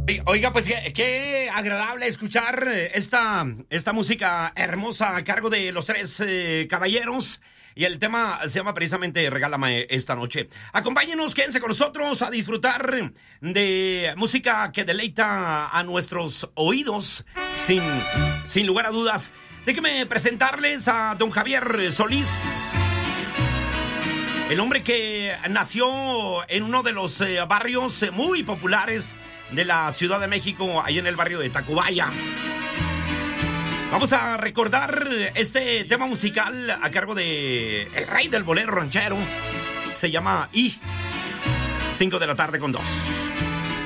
Oiga, pues qué agradable escuchar esta música hermosa a cargo de los tres caballeros. Y el tema se llama precisamente Regálame esta noche. Acompáñenos, quédense con nosotros a disfrutar de música que deleita a nuestros oídos sin lugar a dudas. Déjenme presentarles a don Javier Solís. El hombre que nació en uno de los barrios muy populares de la Ciudad de México, ahí en el barrio de Tacubaya. Vamos a recordar este tema musical a cargo de el rey del bolero ranchero. Se llama 5 de la tarde con 2.